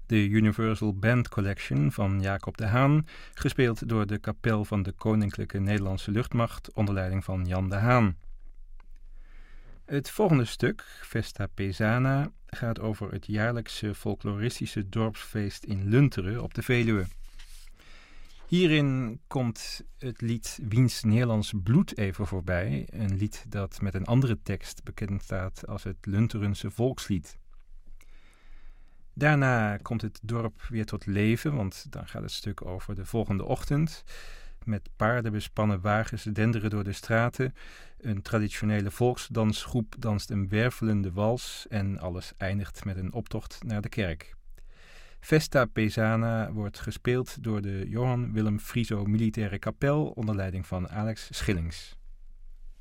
De Universal Band Collection van Jacob de Haan, gespeeld door de kapel van de Koninklijke Nederlandse Luchtmacht onder leiding van Jan de Haan. Het volgende stuk, Festa Paesana, gaat over het jaarlijkse folkloristische dorpsfeest in Lunteren op de Veluwe. Hierin komt het lied Wiens Nederlands bloed even voorbij, een lied dat met een andere tekst bekend staat als het Lunterense volkslied. Daarna komt het dorp weer tot leven, want dan gaat het stuk over de volgende ochtend. Met paarden bespannen wagens denderen door de straten. Een traditionele volksdansgroep danst een wervelende wals en alles eindigt met een optocht naar de kerk. Festa Paesana wordt gespeeld door de Johan Willem Frieso Militaire Kapel onder leiding van Alex Schillings.